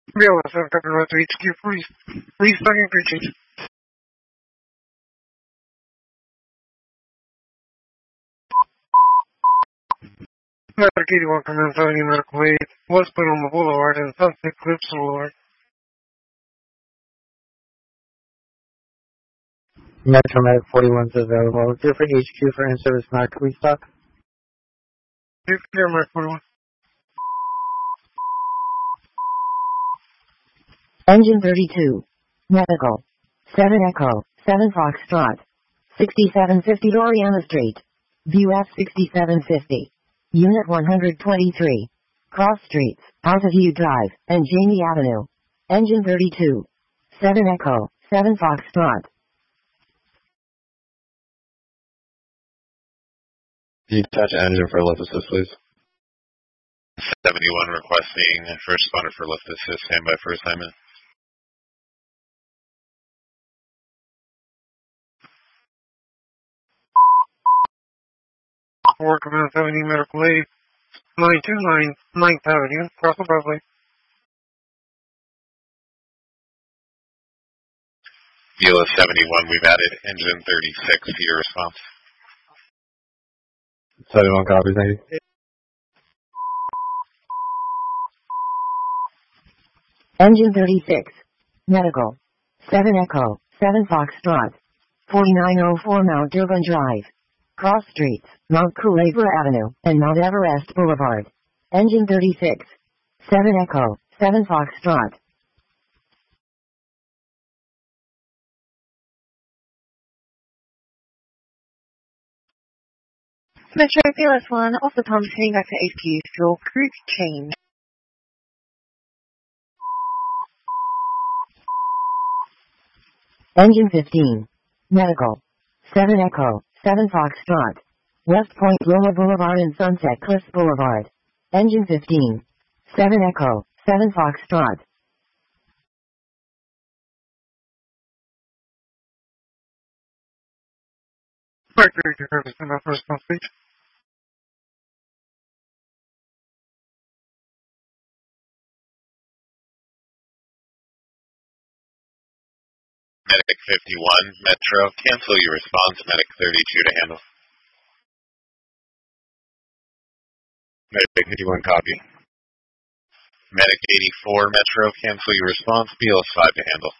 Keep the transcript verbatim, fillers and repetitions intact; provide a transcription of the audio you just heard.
Bill, I've got to H Q, please. Please, fucking preaching. Medic eighty-one Command seventy Medical Aid, West Paloma Boulevard and Sunset Cliffs Boulevard. Metro Medic forty-one is available. Here for H Q for in-service medical restock. Here, here, Medic forty-one. Engine thirty-two. Medical. seven Echo, seven Foxtrot. sixty-seven fifty Doriana Street. View F sixty-seven fifty. Unit one hundred twenty-three. Cross Streets, Altaview Drive, and Jamie Avenue. Engine thirty-two. seven Echo, seven Foxtrot. Detach engine for lift assist, please. seventy-one requesting first responder for lift assist. Stand by for assignment. four Command seventy Medical Aid, nine two nine ninth Avenue, Cross the Broadway. Vila seventy-one, we've added engine thirty-six to your response. seventy-one copies, thank you. Engine thirty-six. Medical. seven Echo, seven Foxtrot. forty-nine oh four Mount Durban Drive. Cross Streets, Mount Culebra Avenue, and Mount Everest Boulevard. Engine thirty-six. seven Echo, seven Foxtrot. Metro P L S one, off the pump, heading back to H Q for crew change. Engine fifteen. Medical. seven Echo, seven Foxtrot. West Point Loma Boulevard and Sunset Cliffs Boulevard. Engine fifteen. seven Echo, seven Foxtrot. Right, very good. Service in that first response, please. Medic fifty-one, Metro, cancel your response. Medic thirty-two to handle. Medic fifty-one, copy. Medic eighty-four, Metro, cancel your response. B L S five to handle.